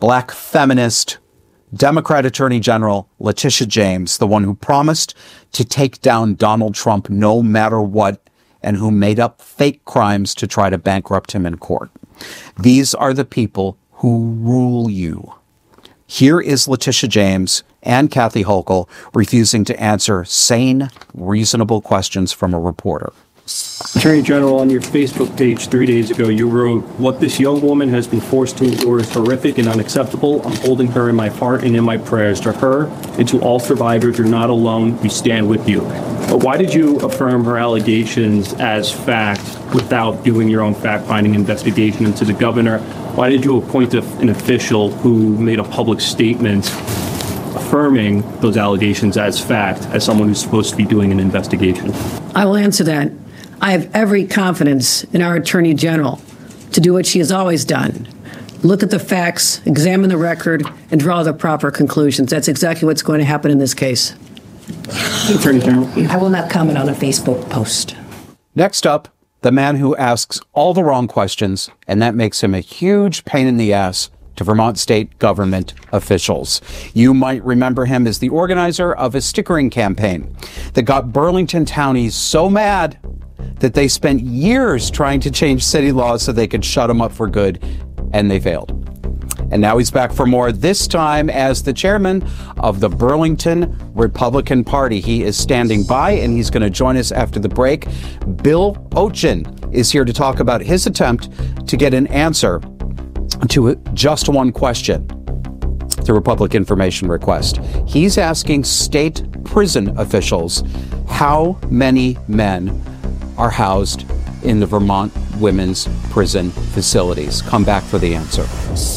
black feminist, Democrat Attorney General Letitia James, the one who promised to take down Donald Trump no matter what, and who made up fake crimes to try to bankrupt him in court. These are the people who rule you. Here is Letitia James and Kathy Hochul refusing to answer sane, reasonable questions from a reporter. Attorney General, on your Facebook page 3 days ago, you wrote, "What this young woman has been forced to endure is horrific and unacceptable. I'm holding her in my heart and in my prayers. To her and to all survivors, you're not alone. We stand with you." But why did you affirm her allegations as fact without doing your own fact-finding investigation into the governor? Why did you appoint an official who made a public statement affirming those allegations as fact, as someone who's supposed to be doing an investigation? I will answer that. I have every confidence in our Attorney General to do what she has always done. Look at the facts, examine the record, and draw the proper conclusions. That's exactly what's going to happen in this case. Attorney General. I will not comment on a Facebook post. Next up, the man who asks all the wrong questions, and that makes him a huge pain in the ass to Vermont state government officials. You might remember him as the organizer of a stickering campaign that got Burlington townies so mad that they spent years trying to change city laws so they could shut him up for good, and they failed. And now he's back for more, this time as the chairman of the Burlington Republican Party. He is standing by, and he's going to join us after the break. Bill Ochin is here to talk about his attempt to get an answer to just one question, the Republic information request. He's asking state prison officials how many men are housed in the Vermont women's prison facilities. Come back for the answer.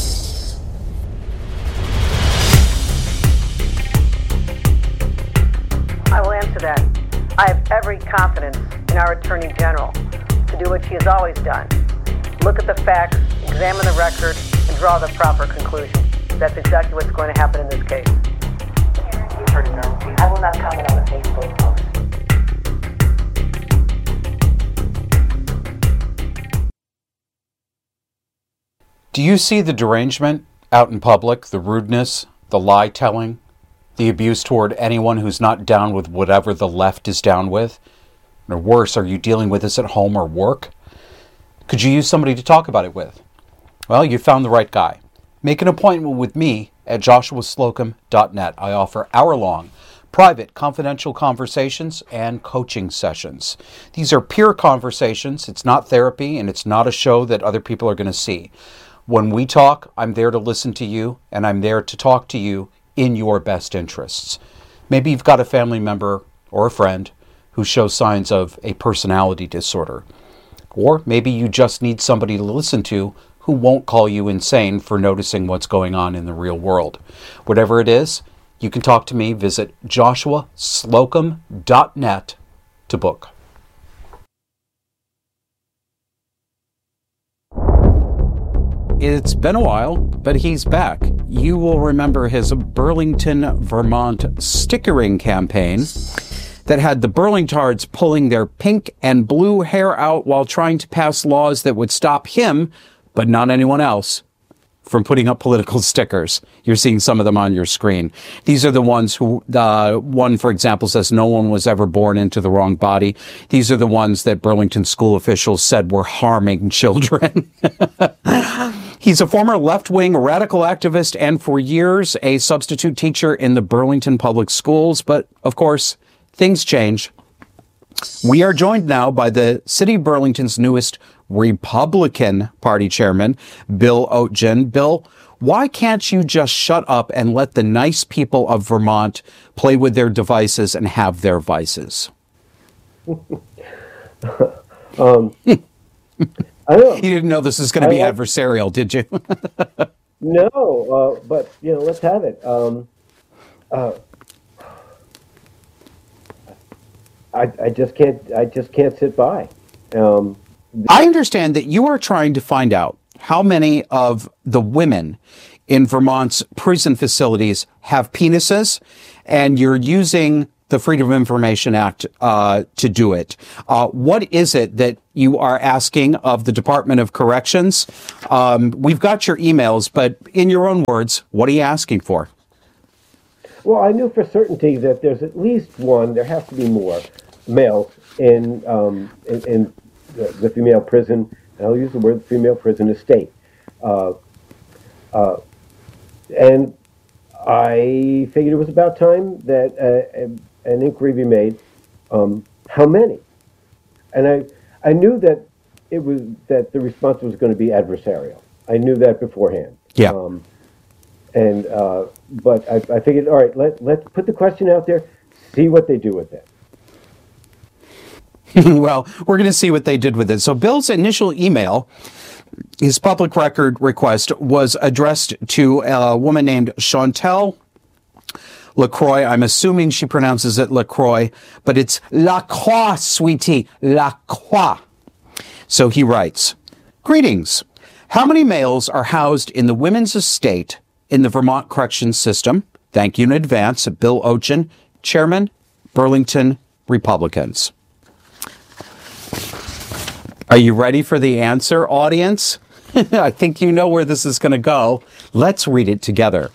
I will answer that. I have every confidence in our Attorney General to do what she has always done. Look at the facts, examine the record, and draw the proper conclusions. That's exactly what's going to happen in this case. Attorney General, I will not comment on a Facebook post. Do you see the derangement out in public, the rudeness, the lie-telling, the abuse toward anyone who's not down with whatever the left is down with? Or worse, are you dealing with this at home or work? Could you use somebody to talk about it with? Well, you found the right guy. Make an appointment with me at joshuaslocum.net. I offer hour-long, private, confidential conversations and coaching sessions. These are peer conversations. It's not therapy, and it's not a show that other people are going to see. When we talk, I'm there to listen to you, and I'm there to talk to you in your best interests. Maybe you've got a family member or a friend who shows signs of a personality disorder. Or maybe you just need somebody to listen to who won't call you insane for noticing what's going on in the real world. Whatever it is, you can talk to me. Visit joshuaslocum.net to book. It's been a while, but he's back. You will remember his Burlington, Vermont stickering campaign that had the Burlingtards pulling their pink and blue hair out while trying to pass laws that would stop him, but not anyone else, from putting up political stickers. You're seeing some of them on your screen. These are the ones who, one, for example, says no one was ever born into the wrong body. These are the ones that Burlington school officials said were harming children. He's a former left-wing radical activist and for years a substitute teacher in the Burlington Public Schools. But, of course, things change. We are joined now by the City of Burlington's newest Republican Party chairman, Bill Ochin. Bill, why can't you just shut up and let the nice people of Vermont play with their devices and have their vices? I don't know. You didn't know this was going to be adversarial, did you? No, but let's have it. I just can't sit by. I understand that you are trying to find out how many of the women in Vermont's prison facilities have penises, and you're using the Freedom of Information Act to do it. What is it that you are asking of the Department of Corrections? We've got your emails, but in your own words, what are you asking for? Well, I knew for certainty that there's at least one, there has to be more, males in the female prison, and I'll use the word female prison estate. And I figured it was about time that an inquiry be made. How many? And I knew that that the response was going to be adversarial. I knew that beforehand. Yeah. But I figured, all right, let's put the question out there, see what they do with it. Well, we're going to see what they did with it. So Bill's initial email, his public record request, was addressed to a woman named Chantel LaCroix. I'm assuming she pronounces it LaCroix, but it's LaCroix, sweetie, LaCroix. So he writes, "Greetings. How many males are housed in the women's estate in the Vermont Corrections System? Thank you in advance, Bill Ochin, Chairman, Burlington Republicans." Are you ready for the answer, audience? I think you know where this is going to go. Let's read it together.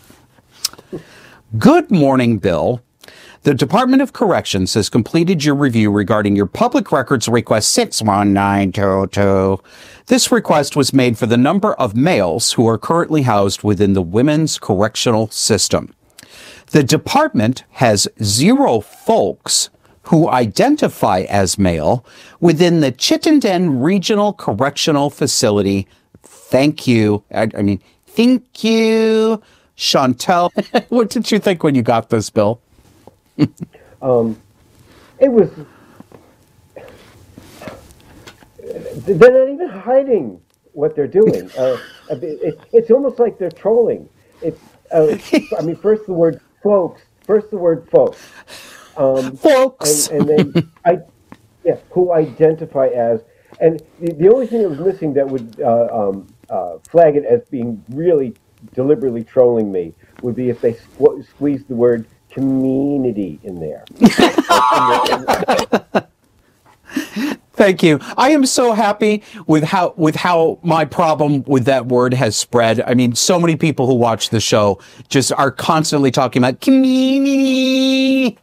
Good morning, Bill. The Department of Corrections has completed your review regarding your public records request 61922. This request was made for the number of males who are currently housed within the Women's Correctional System. The department has 0 folks who identify as male within the Chittenden Regional Correctional Facility. Thank you. Thank you, Chantel. What did you think when you got this, Bill? It was... They're not even hiding what they're doing. It's almost like they're trolling. First the word folks. Folks. And then, who identify as, and the only thing that was missing that would flag it as being really deliberately trolling me would be if they squeezed the word community in there. Thank you. I am so happy with how my problem with that word has spread. I mean, so many people who watch the show just are constantly talking about community.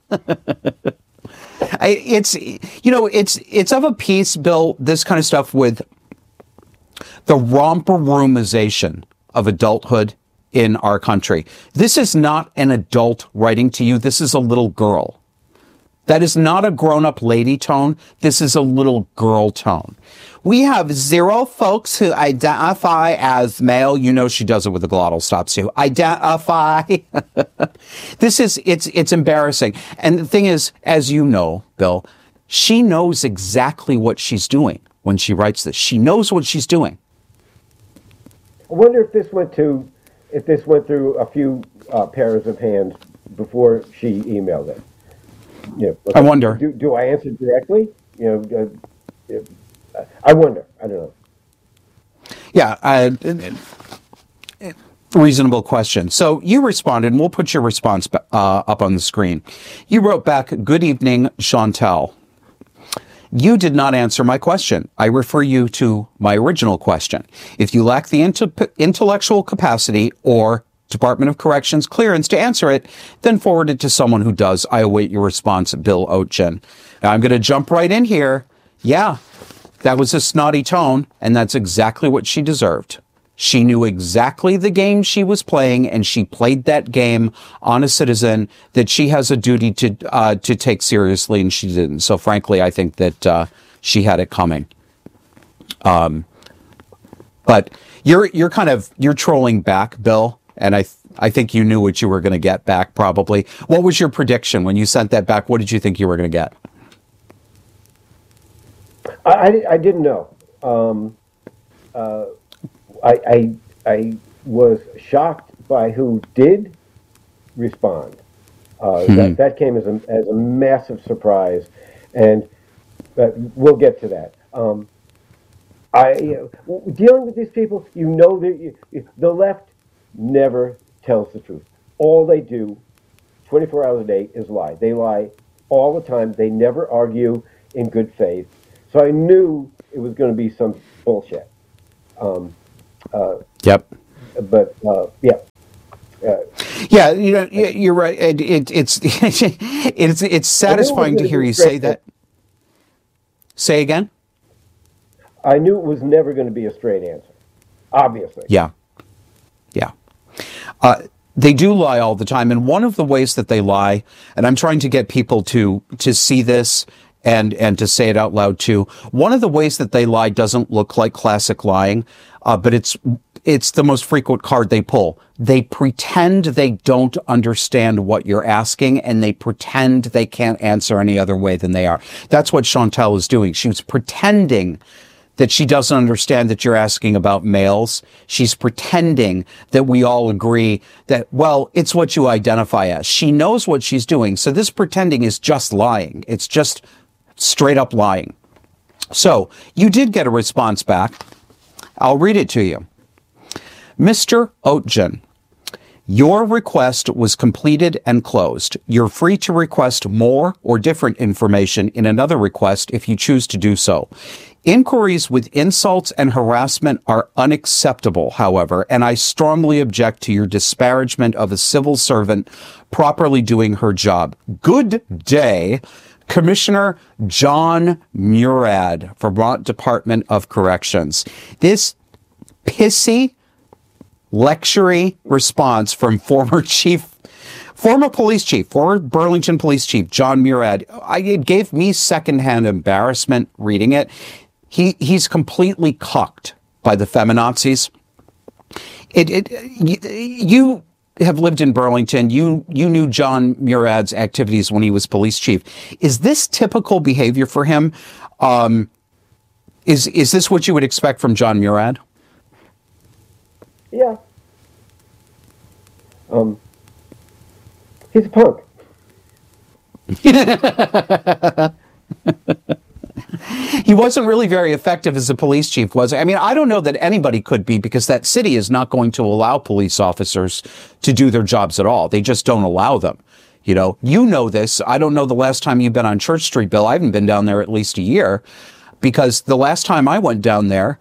It's of a piece, Bill, this kind of stuff with the romper roomization of adulthood in our country. This is not an adult writing to you. This is a little girl. That is not a grown-up lady tone. This is a little girl tone. We have 0 folks who identify as male. You know she does it with the glottal stops too. Identify. It's embarrassing. And the thing is, as you know, Bill, she knows exactly what she's doing when she writes this. She knows what she's doing. I wonder if this went through a few pairs of hands before she emailed it. I wonder. Do I answer directly? I wonder. I don't know. Yeah, reasonable question. So you responded, and we'll put your response up on the screen. You wrote back, "Good evening, Chantel. You did not answer my question. I refer you to my original question. If you lack the intellectual capacity or Department of Corrections clearance to answer it, then forward it to someone who does. I await your response, Bill Ochin." Now I'm going to jump right in here. Yeah, that was a snotty tone, and that's exactly what she deserved. She knew exactly the game she was playing, and she played that game on a citizen that she has a duty to take seriously, and she didn't. So frankly, I think that she had it coming. But you're trolling back, Bill. And I think you knew what you were going to get back, probably. What was your prediction when you sent that back? What did you think you were going to get? I didn't know. I was shocked by who did respond. That came as a massive surprise, and we'll get to that. Dealing with these people, the left never tells the truth. All they do, 24 hours a day is lie. They lie all the time. They never argue in good faith. So I knew it was going to be some bullshit. Yep. But yeah. Yeah, you're right. It's satisfying to hear you say that. Say again? I knew it was never going to be a straight answer, obviously. Yeah. They do lie all the time, and one of the ways that they lie, and I'm trying to get people to see this and to say it out loud too. One of the ways that they lie doesn't look like classic lying, but it's the most frequent card they pull. They pretend they don't understand what you're asking, and they pretend they can't answer any other way than they are. That's what Chantal is doing. She was pretending that she doesn't understand that you're asking about males. She's pretending that we all agree that, well, it's what you identify as. She knows what she's doing. So this pretending is just lying. It's just straight up lying. So you did get a response back. I'll read it to you. Mr. Oetjen, your request was completed and closed. You're free to request more or different information in another request if you choose to do so. Inquiries with insults and harassment are unacceptable, however, and I strongly object to your disparagement of a civil servant properly doing her job. Good day, Commissioner John Murad, Vermont Department of Corrections. This pissy, lectury response from former Burlington Police Chief John Murad, it gave me secondhand embarrassment reading it. He's completely cucked by the feminazis. You have lived in Burlington. You knew John Murad's activities when he was police chief. Is this typical behavior for him? Is this what you would expect from John Murad? Yeah. He's a punk. He wasn't really very effective as a police chief, was he? I mean, I don't know that anybody could be, because that city is not going to allow police officers to do their jobs at all. They just don't allow them. You know this. I don't know the last time you've been on Church Street, Bill. I haven't been down there at least a year, because the last time I went down there,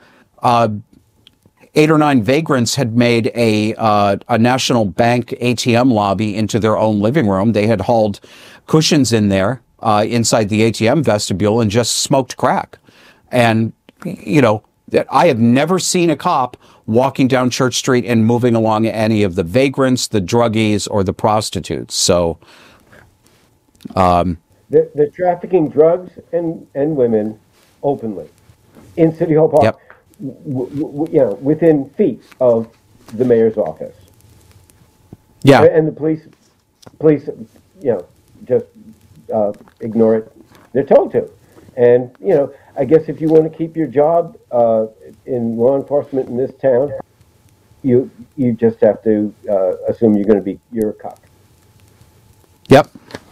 8 or 9 vagrants had made a National Bank ATM lobby into their own living room. They had hauled cushions in there inside the ATM vestibule and just smoked crack. And, I have never seen a cop walking down Church Street and moving along any of the vagrants, the druggies, or the prostitutes. So they're trafficking drugs and women openly in City Hall Park. Yep. Within feet of the mayor's office. Yeah. And the police, just ignore it. They're told to. And, I guess if you want to keep your job in law enforcement in this town, you just have to assume you're a cop. Yep.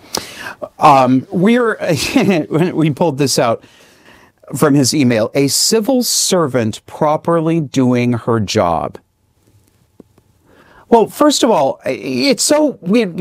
We pulled this out from his email. A civil servant properly doing her job. Well, first of all, it's so weird.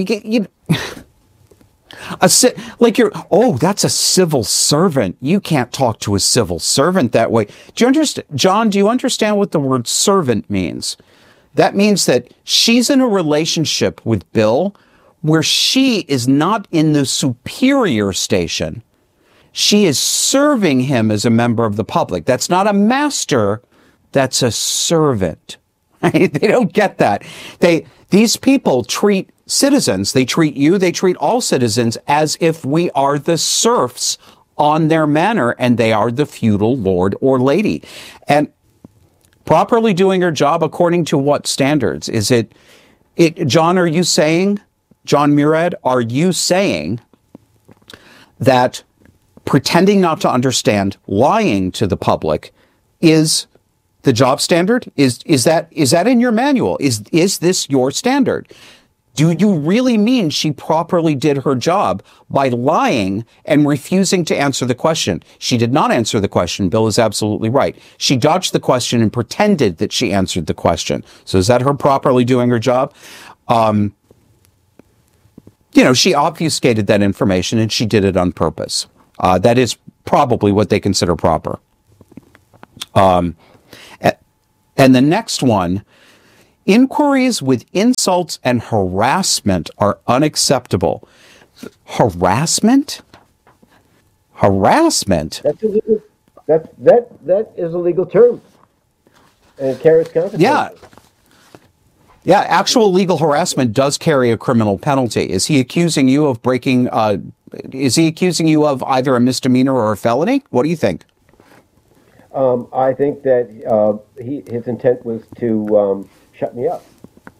That's a civil servant. You can't talk to a civil servant that way. Do you understand, John? Do you understand what the word servant means? That means that she's in a relationship with Bill where she is not in the superior station. She is serving him as a member of the public. That's not a master. That's a servant. They don't get that. These people treat citizens, they treat you, they treat all citizens as if we are the serfs on their manor and they are the feudal lord or lady. And properly doing her job according to what standards? Is it John, are you saying, John Murad, are you saying that pretending not to understand, lying to the public is the job standard? Is that in your manual? Is this your standard? Do you really mean she properly did her job by lying and refusing to answer the question? She did not answer the question. Bill is absolutely right. She dodged the question and pretended that she answered the question. So is that her properly doing her job? she obfuscated that information and she did it on purpose. That is probably what they consider proper. And the next one, inquiries with insults and harassment are unacceptable. Harassment? Harassment? That's illegal. That is a legal term. And it carries consequences. Yeah. Yeah, actual legal harassment does carry a criminal penalty. Is he accusing you of is he accusing you of either a misdemeanor or a felony? What do you think? I think that his intent was to shut me up.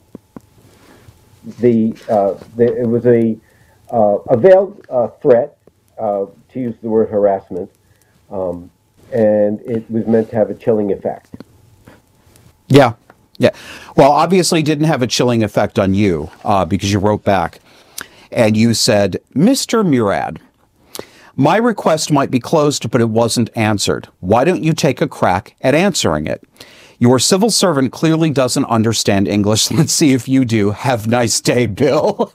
It was a veiled threat, to use the word harassment, and it was meant to have a chilling effect. Yeah. Yeah. Well, obviously it didn't have a chilling effect on you because you wrote back and you said, Mr. Murad, my request might be closed, but it wasn't answered. Why don't you take a crack at answering it? Your civil servant clearly doesn't understand English. Let's see if you do. Have a nice day, Bill.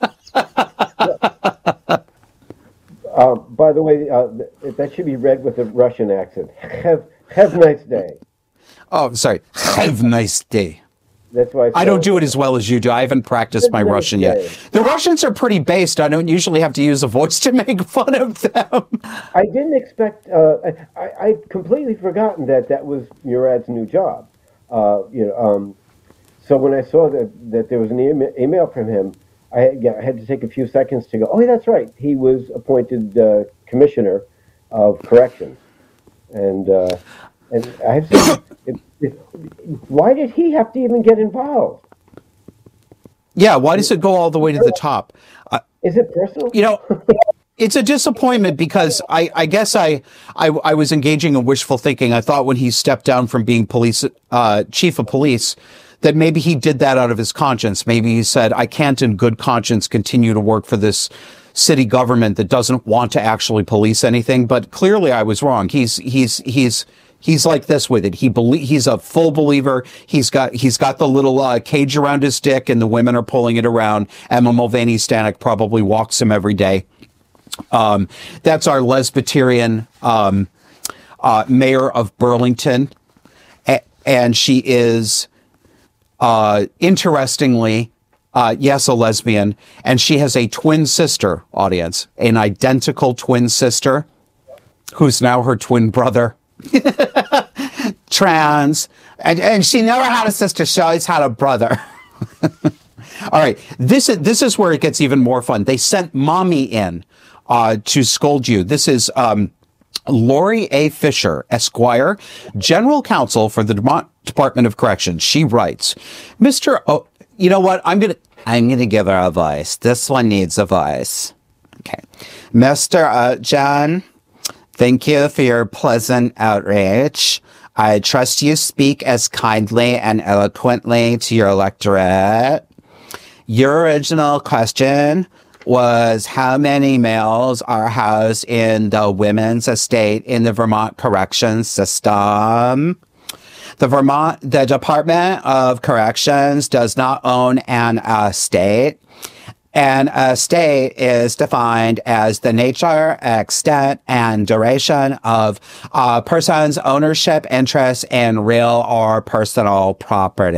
By the way, that should be read with a Russian accent. Have a nice day. Oh, sorry. Have a nice day. That's why I don't do it as well as you do. I haven't practiced my Russian yet. The Russians are pretty based. I don't usually have to use a voice to make fun of them. I didn't expect. I'd completely forgotten that was Murad's new job. So when I saw that there was an email from him, I had to take a few seconds to go, oh, that's right. He was appointed commissioner of corrections, and I have seen. Why did he have to even get involved? Yeah, why does it go all the way to the top? Is it personal? It's a disappointment because I guess I was engaging in wishful thinking. I thought when he stepped down from being chief of police, that maybe he did that out of his conscience. Maybe he said, I can't in good conscience continue to work for this city government that doesn't want to actually police anything. But clearly I was wrong. He's like this with it. He's a full believer. He's got the little cage around his dick, and the women are pulling it around. Emma Mulvaney Stanek probably walks him every day. That's our lesbiterian mayor of Burlington, and she is interestingly, yes, a lesbian, and she has a twin sister. Audience, an identical twin sister, who's now her twin brother. Trans, and she never had a sister. She always had a brother. All right, this is where it gets even more fun. They sent mommy in to scold you. This is Lori A. Fisher, Esquire, General Counsel for the Department of Corrections. She writes, Mr. Oh, you know what? I'm gonna give her a voice. This one needs a voice. Okay, Mr. John. Thank you for your pleasant outreach. I trust you speak as kindly and eloquently to your electorate. Your original question was how many males are housed in the women's estate in the Vermont corrections system. The Department of Corrections does not own an estate. An estate is defined as the nature, extent, and duration of a person's ownership interest in real or personal property.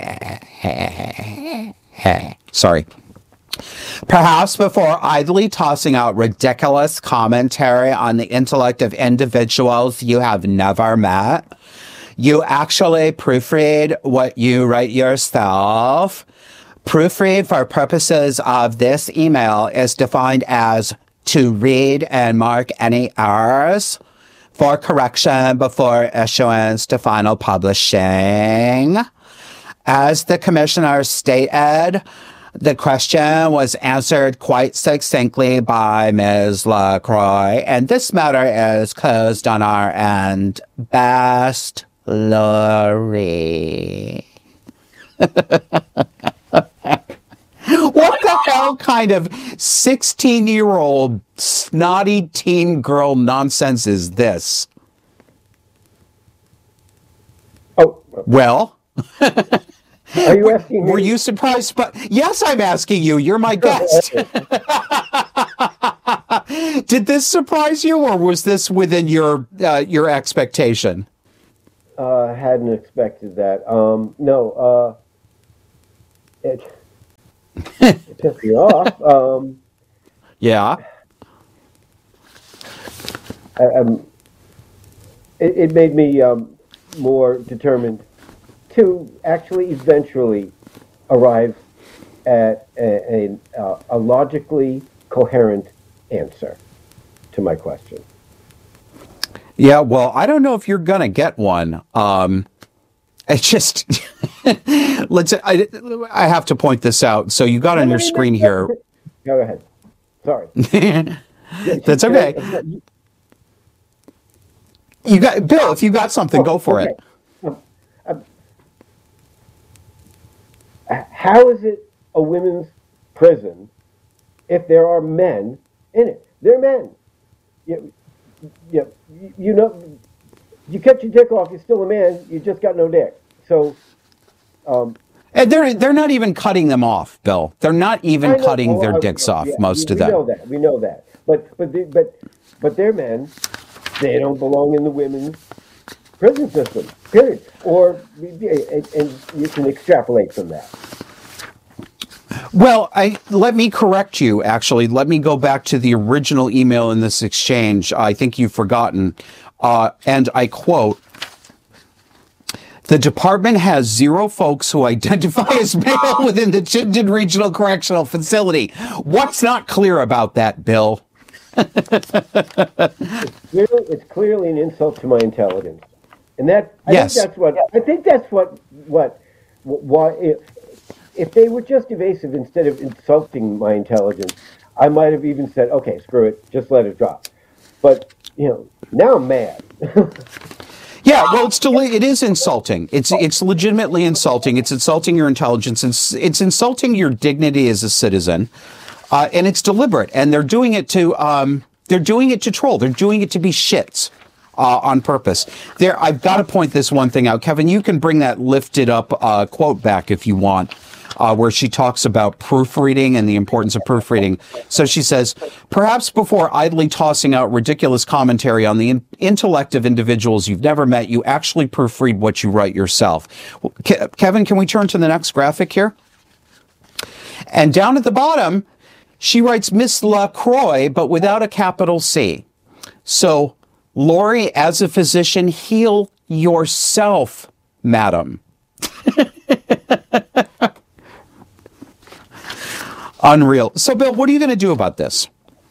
Sorry. Perhaps before idly tossing out ridiculous commentary on the intellect of individuals you have never met, you actually proofread what you write yourself. Proofread for purposes of this email is defined as to read and mark any errors for correction before issuance to final publishing. As the commissioner stated, the question was answered quite succinctly by Ms. LaCroix, and this matter is closed on our end. Best, Lori. What the hell kind of 16-year-old snotty teen girl nonsense is this? Oh. Well, are you asking me? Were you surprised? But yes, I'm asking you. You're my guest. Did this surprise you, or was this within your expectation? Hadn't expected that. No, it took me off. Yeah. It made me more determined to actually eventually arrive at a logically coherent answer to my question. Yeah, well, I don't know if you're gonna get one. It's just I have to point this out. So you got on your screen here. Go ahead. Sorry. That's okay. You got Bill. If you got something, go for it. How is it a women's prison if there are men in it? They're men. You know, you cut your dick off, you're still a man. You just got no dick. So, and they're not even cutting them off, Bill. They're not even cutting their dicks off. Most of them. We know that. But they're men. They don't belong in the women's prison system. Period. Or and you can extrapolate from that. Well, let me correct you, actually. Let me go back to the original email in this exchange. I think you've forgotten. And I quote, "The department has 0 folks who identify as male within the Chittenden Regional Correctional Facility." What's not clear about that, Bill? It's clearly an insult to my intelligence. And I think that's what why if they were just evasive instead of insulting my intelligence, I might have even said, okay, screw it, just let it drop. But, now I'm mad. Yeah, well, it is insulting. It's legitimately insulting. It's insulting your intelligence. It's insulting your dignity as a citizen, and it's deliberate. And they're doing it to troll. They're doing it to be shits on purpose. I've got to point this one thing out, Kevin. You can bring that lifted up quote back if you want. Where she talks about proofreading and the importance of proofreading. So she says, "Perhaps before idly tossing out ridiculous commentary on the intellect of individuals you've never met, you actually proofread what you write yourself." Kevin, can we turn to the next graphic here? And down at the bottom, she writes Miss LaCroix, but without a capital C. So, Lori, as a physician, heal yourself, madam. Unreal. So, Bill, what are you going to do about this?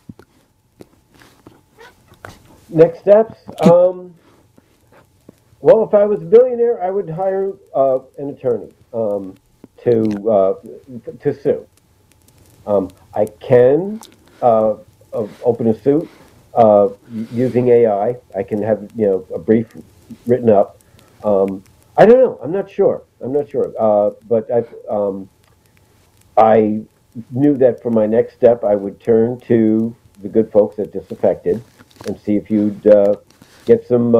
Next steps? Well, if I was a billionaire, I would hire an attorney to sue. I can open a suit using AI. I can have a brief written up. I don't know. I'm not sure. But I knew that for my next step, I would turn to the good folks at Disaffected and see if you'd get some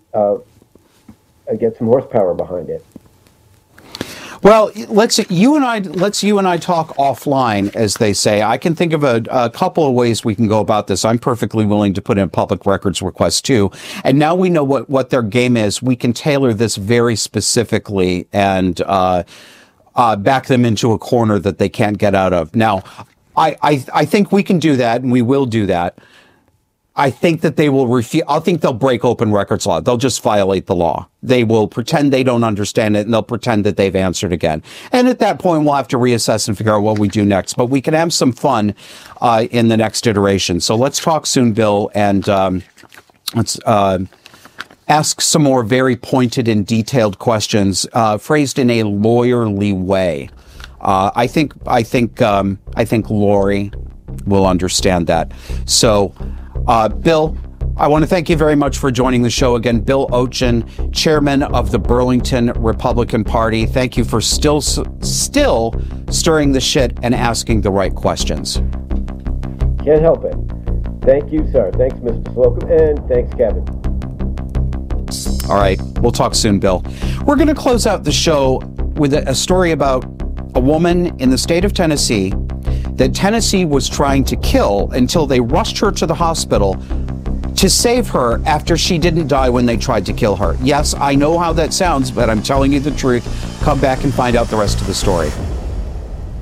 horsepower behind it. Well, let's you and I talk offline, as they say. I can think of a couple of ways we can go about this. I'm perfectly willing to put in public records requests too. And now we know what their game is. We can tailor this very specifically and back them into a corner that they can't get out of. Now, I think we can do that, and we will do that. I think that they will refuse. I think they'll break open records law. They'll just violate the law. They will pretend they don't understand it, and they'll pretend that they've answered again. And at that point, we'll have to reassess and figure out what we do next. But we can have some fun in the next iteration. So let's talk soon, Bill, and let's ask some more very pointed and detailed questions, phrased in a lawyerly way. I think Lori will understand that. So. Bill, I want to thank you very much for joining the show again. Bill Ochin, chairman of the Burlington Republican Party. Thank you for still stirring the shit and asking the right questions. Can't help it. Thank you, sir. Thanks, Mr. Slocum, and thanks, Kevin. All right. We'll talk soon, Bill. We're going to close out the show with a story about a woman in the state of Tennessee that Tennessee was trying to kill until they rushed her to the hospital to save her after she didn't die when they tried to kill her. Yes, I know how that sounds, but I'm telling you the truth. Come back and find out the rest of the story.